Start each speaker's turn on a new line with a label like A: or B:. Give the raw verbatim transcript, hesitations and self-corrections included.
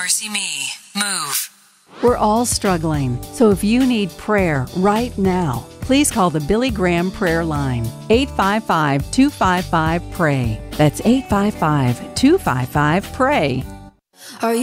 A: Mercy Me. Move.
B: We're all struggling, so if you need prayer right now, please call the Billy Graham Prayer Line, eight five five, two five five, P R A Y. That's eight five five, two five five, P R A Y.
C: Are you